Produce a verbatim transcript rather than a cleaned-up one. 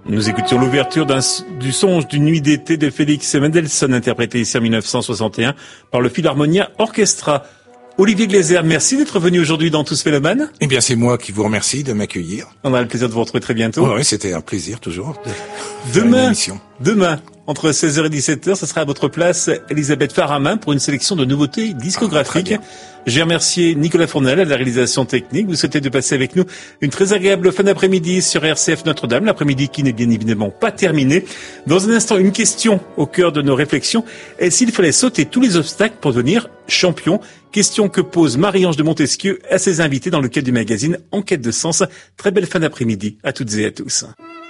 Nous écoutions l'ouverture d'un, du songe d'une nuit d'été de Félix Mendelssohn, interprété ici en mille neuf cent soixante et un par le Philharmonia Orchestra. Olivier Gleiser, merci d'être venu aujourd'hui dans Tous Mélomanes. Eh bien, c'est moi qui vous remercie de m'accueillir. On a le plaisir de vous retrouver très bientôt. Oh, oui, c'était un plaisir toujours. De demain, demain, entre seize heures et dix-sept heures, ce sera à votre place Elisabeth Faramin pour une sélection de nouveautés discographiques. Ah, J'ai remercié Nicolas Fournel à la réalisation technique. Vous souhaitez de passer avec nous une très agréable fin d'après-midi sur R C F Notre-Dame, l'après-midi qui n'est bien évidemment pas terminé. Dans un instant, une question au cœur de nos réflexions. Est-ce qu'il fallait sauter tous les obstacles pour devenir champion? Question que pose Marie-Ange de Montesquieu à ses invités dans le cadre du magazine Enquête de Sens. Très belle fin d'après-midi à toutes et à tous.